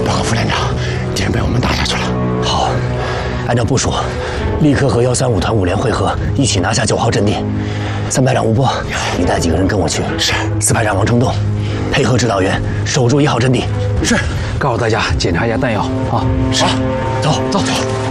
报告副连长，敌人被我们打下去了。 好，按照部署，立刻和135团5连会合，一起拿下9号阵地。3排长吴波，你带几个人跟我去。 是。 4排长王成栋，配合指导员守住1号阵地。 是。告诉大家检查一下弹药啊。 是。走走走。